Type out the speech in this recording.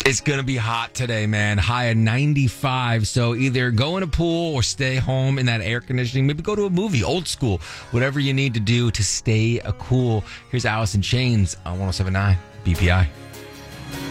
It's going to be hot today, man. High of 95. So either go in a pool or stay home in that air conditioning. Maybe go to a movie, old school. Whatever you need to do to stay cool. Here's Alice in Chains on 107.9 BPI.